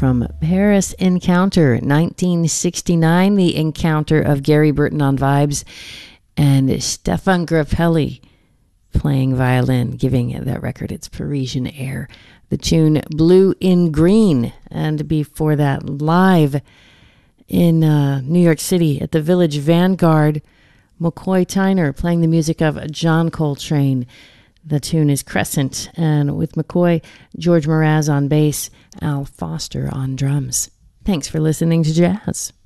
from Paris Encounter, 1969, the encounter of Gary Burton on vibes and Stefan Grappelli playing violin, giving that record its Parisian air. The tune Blue in Green, and before that, live in New York City at the Village Vanguard, McCoy Tyner playing the music of John Coltrane. The tune is Crescent, and with McCoy, George Mraz on bass, Al Foster on drums. Thanks for listening to Jazz.